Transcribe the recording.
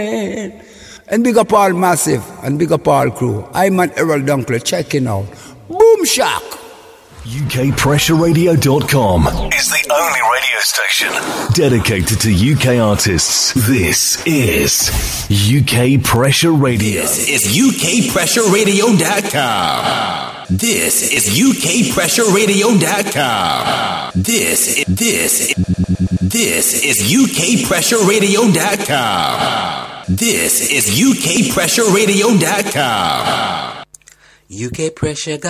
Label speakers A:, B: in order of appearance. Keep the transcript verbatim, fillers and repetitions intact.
A: And big up all Massive and big up all crew. I'm at Errol Dunkley checking out. Boom Shock.
B: U K Pressure Radio dot com is the only radio station dedicated to U K artists. This is U K Pressure Radio.
C: This is U K Pressure Radio dot com. This is U K Pressure Radio dot com. This is this this is U K Pressure Radio dot com. This is U K Pressure Radio dot com.
D: U K Pressure.